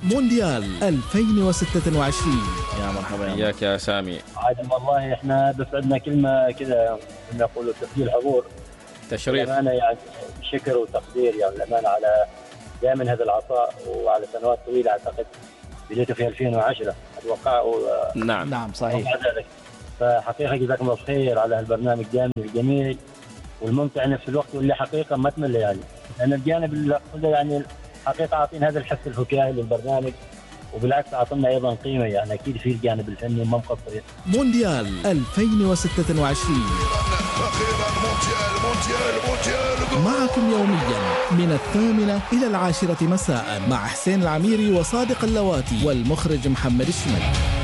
مونديال 2026. يا مرحبا إياك يا سامي. عادم والله احنا بسعدنا كلمة كذا كما يقولوا تسجيل حضور تشريف الأمانة، يعني شكر وتقدير يعني الأمانة على دائما هذا العطاء وعلى سنوات طويلة. أعتقد بديته في 2010 أتوقع. نعم صحيح. ذلك فحقيقة جزاكم الله خير على هالبرنامج الجميل والممتع نفس الوقت، واللي حقيقة ما تمل يعني، لأن الجانب اللي يعني حقيقة عاطين هذا الحس الفكاهي للبرنامج، وبالعكس أعطينا أيضا قيمة يعني أكيد في الجانب الفني ما مقصر. مونديال 2026 معكم يوميا من 8 إلى 10 مساء مع حسين العميري وصادق اللواتي والمخرج محمد الشمل.